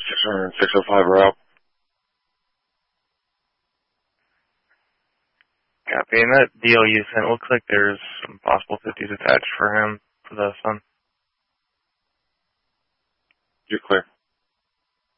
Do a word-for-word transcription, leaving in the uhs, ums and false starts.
six hundred, six oh five are out. Copy. And that deal you sent looks like there's some possible fifties attached for him for the Sun. You're clear.